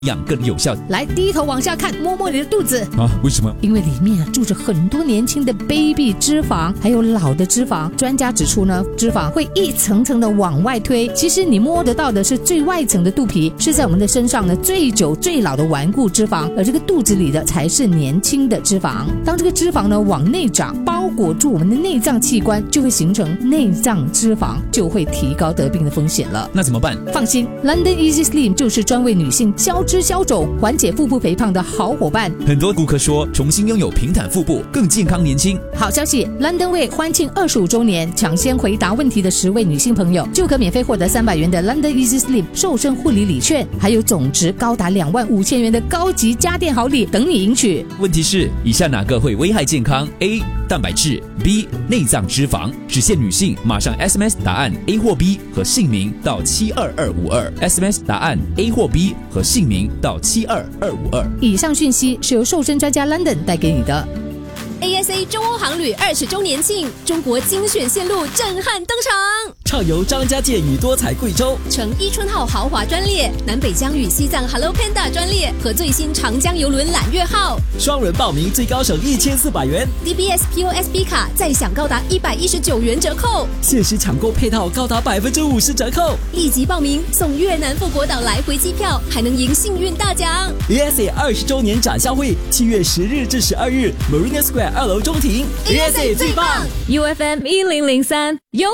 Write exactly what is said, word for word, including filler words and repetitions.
养更有效。 来，低头往下看，摸摸你的肚子啊？为什么？ 因为里面啊住着很多年轻的 baby 脂肪，还有老的脂肪。专家指出呢，脂肪会一层层的往外推，其实你摸得到的是最外层的肚皮，是在我们的身上呢最久最老的顽固脂肪，而这个肚子里的才是年轻的脂肪。当这个脂肪呢往内长，包裹住我们的内脏器官，就会形成内脏脂肪，就会提高得病的风险了。 那怎么办？ 放心 ，London Easy Slim 就是专为女性消脂消肿、缓解腹部肥胖的好伙伴。 很多顾客说，重新拥有平坦腹部，更健康年轻。 好消息 ，London Way 欢庆二十五周年，抢先回答问题的十位女性朋友就可免费获得三百元的 London Easy Slim 瘦身护理礼券，还有总值高达两万五千元的高级家电好礼等你赢取。 问题是，以下哪个会危害健康 ？A. 蛋白质 B. 内脏脂肪。只限女性，马上 S M S 答案 A 或 B 和姓名到七二二五二 S M S 答案 A 或 B 和姓名到七二二五二。 以上讯息是由瘦身专家 London 带给你的。 A S A 中欧航旅二十周年庆，中国精选线路震撼登场。 畅游张家界与多彩贵州， 乘伊春号豪华专列，南北疆与西藏 Hello Panda 专列和最新长江邮轮揽月号， 双人报名最高省一千四百元 D B S P O S B 卡再享高达一百一十九元折扣， 限时抢购配套高达百分之五十折扣。 立即报名送越南富国岛来回机票，还能赢幸运大奖。 A S A 二十周年展销会，七月十日至十二日 ，Marina Square 二楼中庭 ，A S A 最棒 ，U F M 一零零三。